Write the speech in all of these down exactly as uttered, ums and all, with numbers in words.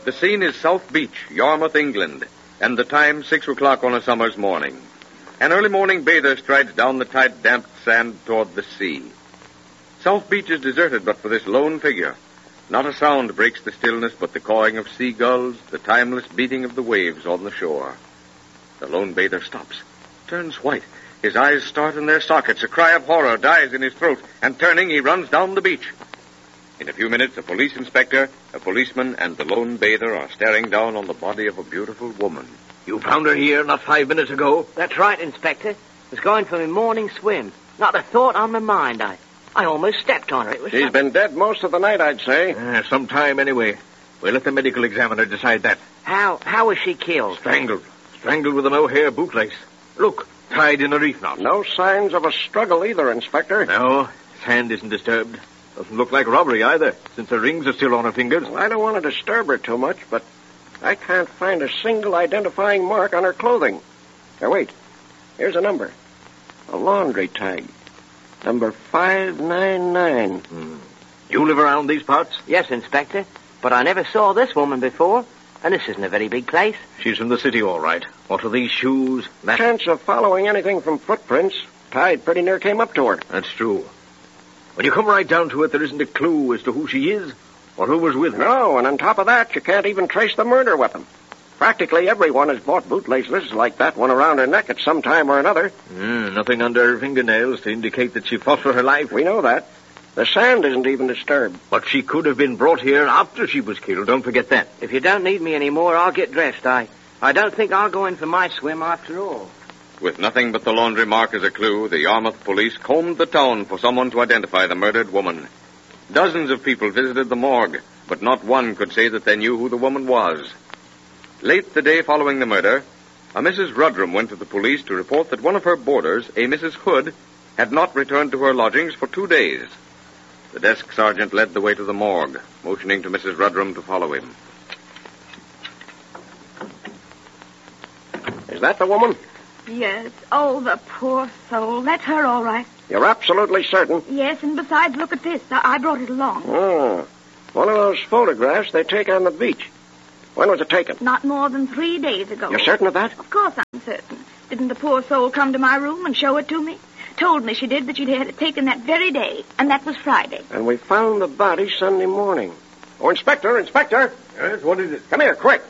The scene is South Beach, Yarmouth, England, and the time six o'clock on a summer's morning. An early morning bather strides down the tight, damp sand toward the sea. South Beach is deserted but for this lone figure. Not a sound breaks the stillness but the cawing of seagulls, the timeless beating of the waves on the shore. The lone bather stops, turns white. His eyes start in their sockets. A cry of horror dies in his throat, and turning, he runs down the beach. In a few minutes, a police inspector, a policeman, and the lone bather are staring down on the body of a beautiful woman. You found her here not five minutes ago? That's right, Inspector. Was going for my morning swim. Not a thought on my mind. I, I almost stepped on her. It was. She's been dead most of the night, I'd say. Uh, some time anyway. We'll let the medical examiner decide that. How? How was she killed? Strangled. Strangled with a mohair bootlace. Look, tied in a reef knot. No signs of a struggle either, Inspector. No, his hand isn't disturbed. Doesn't look like robbery either, since the rings are still on her fingers. Well, I don't want to disturb her too much, but I can't find a single identifying mark on her clothing. Now, wait. Here's a number. A laundry tag. Number five nine nine. Hmm. You live around these parts? Yes, Inspector. But I never saw this woman before, and this isn't a very big place. She's from the city, all right. What are these shoes? That... Chance of following anything from footprints. Tide pretty near came up to her. That's true. When you come right down to it, there isn't a clue as to who she is or who was with her. No, and on top of that, you can't even trace the murder weapon. Practically everyone has bought bootlaces like that one around her neck at some time or another. Mm, nothing under her fingernails to indicate that she fought for her life. We know that. The sand isn't even disturbed. But she could have been brought here after she was killed. Don't forget that. If you don't need me anymore, I'll get dressed. I, I don't think I'll go in for my swim after all. With nothing but the laundry mark as a clue, the Yarmouth police combed the town for someone to identify the murdered woman. Dozens of people visited the morgue, but not one could say that they knew who the woman was. Late the day following the murder, a Missus Rudrum went to the police to report that one of her boarders, a Missus Hood, had not returned to her lodgings for two days. The desk sergeant led the way to the morgue, motioning to Missus Rudrum to follow him. Is that the woman? Yes. Oh, the poor soul. That's her, all right. You're absolutely certain? Yes, and besides, look at this. I, I brought it along. Oh, one of those photographs they take on the beach. When was it taken? Not more than three days ago. You're certain of that? Of course I'm certain. Didn't the poor soul come to my room and show it to me? Told me she did that she'd had it taken that very day, and that was Friday. And we found the body Sunday morning. Oh, Inspector, Inspector! Yes, what is it? Come here, quick.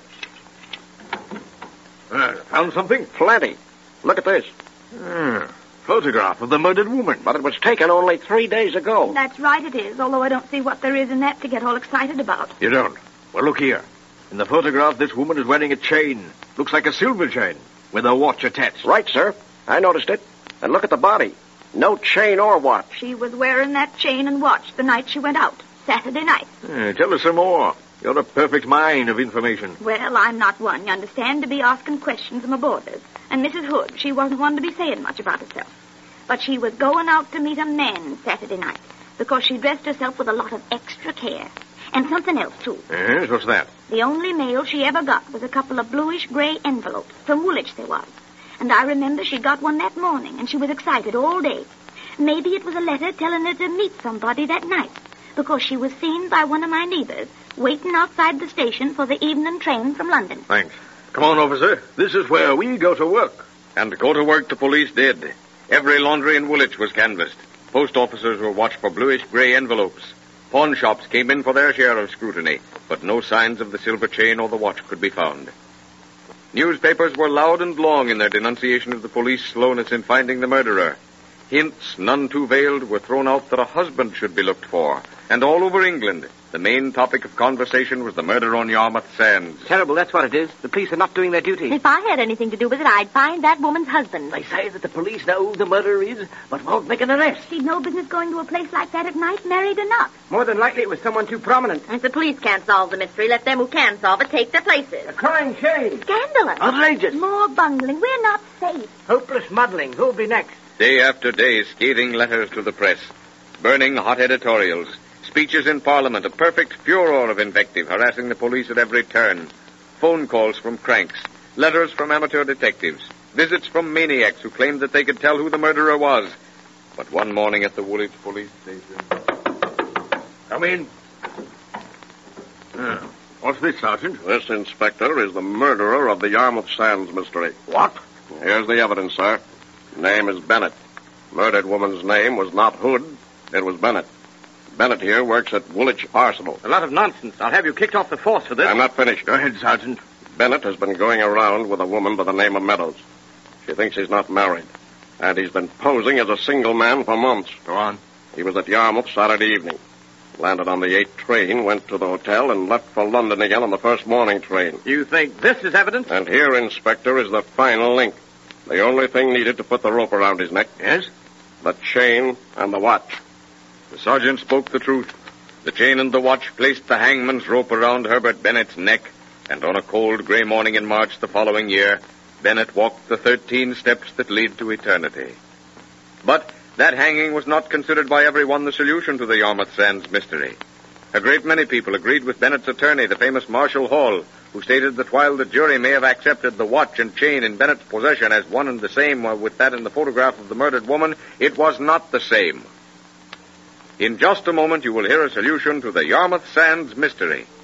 Uh, found something? Plenty. Look at this. Hmm. Photograph of the murdered woman. But it was taken only three days ago. That's right, it is, although I don't see what there is in that to get all excited about. You don't? Well, look here. In the photograph, this woman is wearing a chain. Looks like a silver chain, with a watch attached. Right, sir. I noticed it. And look at the body. No chain or watch. She was wearing that chain and watch the night she went out, Saturday night. Uh, tell us some more. You're a perfect mine of information. Well, I'm not one, you understand, to be asking questions of my boarders. And Missus Hood, she wasn't one to be saying much about herself. But she was going out to meet a man Saturday night, because she dressed herself with a lot of extra care. And something else, too. Yes, what's that? The only mail she ever got was a couple of bluish-gray envelopes. From Woolwich they was. And I remember she got one that morning, and she was excited all day. Maybe it was a letter telling her to meet somebody that night, because she was seen by one of my neighbors waiting outside the station for the evening train from London. Thanks. Come on, officer. This is where we go to work. And go to work the police did. Every laundry in Woolwich was canvassed. Post officers were watched for bluish-gray envelopes. Pawn shops came in for their share of scrutiny, but no signs of the silver chain or the watch could be found. Newspapers were loud and long in their denunciation of the police slowness in finding the murderer. Hints, none too veiled, were thrown out that a husband should be looked for. And all over England, the main topic of conversation was the murder on Yarmouth sands. Terrible, that's what it is. The police are not doing their duty. If I had anything to do with it, I'd find that woman's husband. They say that the police know who the murderer is, but won't make an arrest. She'd no business going to a place like that at night, married or not. More than likely it was someone too prominent. If the police can't solve the mystery, let them who can solve it take their places. A crying shame. Scandalous. Outrageous. More bungling. We're not safe. Hopeless muddling. Who'll be next? Day after day, scathing letters to the press, burning hot editorials, speeches in Parliament, a perfect furor of invective harassing the police at every turn, phone calls from cranks, letters from amateur detectives, visits from maniacs who claimed that they could tell who the murderer was. But one morning at the Woolwich police station... Come in. Uh, What's this, Sergeant? This, Inspector, is the murderer of the Yarmouth Sands mystery. What? Here's the evidence, sir. Name is Bennett. Murdered woman's name was not Hood. It was Bennett. Bennett here works at Woolwich Arsenal. A lot of nonsense. I'll have you kicked off the force for this. I'm not finished. Go ahead, Sergeant. Bennett has been going around with a woman by the name of Meadows. She thinks he's not married. And he's been posing as a single man for months. Go on. He was at Yarmouth Saturday evening. Landed on the eight train, went to the hotel, and left for London again on the first morning train. You think this is evidence? And here, Inspector, is the final link. The only thing needed to put the rope around his neck. Yes? The chain and the watch. The sergeant spoke the truth. The chain and the watch placed the hangman's rope around Herbert Bennett's neck, and on a cold gray morning in March the following year, Bennett walked the thirteen steps that lead to eternity. But that hanging was not considered by everyone the solution to the Yarmouth Sands mystery. A great many people agreed with Bennett's attorney, the famous Marshall Hall, who stated that while the jury may have accepted the watch and chain in Bennett's possession as one and the same with that in the photograph of the murdered woman, it was not the same. In just a moment, you will hear a solution to the Yarmouth Sands mystery.